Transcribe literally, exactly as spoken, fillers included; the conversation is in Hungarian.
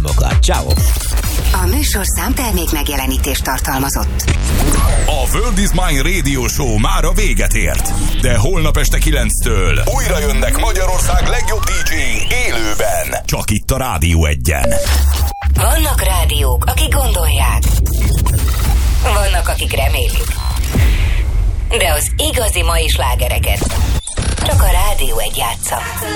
reklámokat. Ciao. A műsor számtermék megjelenítést tartalmazott. A World is Mine Radio Show már a véget ért. De holnap este kilenctől újra jönnek Magyarország legjobb dé dzséi élőben. Csak itt a Rádió Egyen. Vannak rádiók, akik gondolják. Vannak, akik remélik. De az igazi mai slágereket csak a Rádió Egy játsza.